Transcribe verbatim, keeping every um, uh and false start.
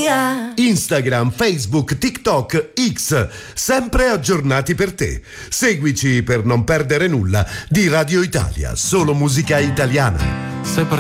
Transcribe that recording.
mia. Instagram, Facebook, TikTok, X, sempre aggiornati per te. Seguici per non perdere nulla di Radio Italia, solo musica italiana. Se per